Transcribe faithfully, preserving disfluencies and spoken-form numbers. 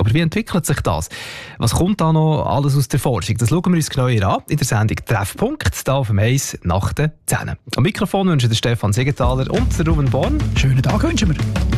Aber wie entwickelt sich das? Was kommt da noch alles aus der Forschung? Das schauen wir uns genauer an in der Sendung Treffpunkt, hier auf dem eins nach den zehn. Am Mikrofon wünschen der Stefan Siegenthaler und der Ruben Born. Schönen Tag wünschen wir.